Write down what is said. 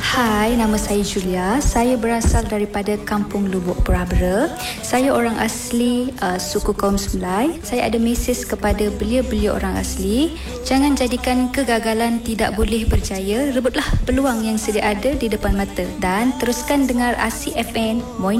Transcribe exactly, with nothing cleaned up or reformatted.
Hai, nama saya Julia. Saya berasal daripada Kampung Lubuk Perbera. Saya orang asli uh, suku kaum Sulai. Saya ada mesej kepada belia-belia orang asli. Jangan jadikan kegagalan tidak boleh berjaya. Rebutlah peluang yang sedia ada di depan mata. Dan teruskan dengar A S Y F M. Moin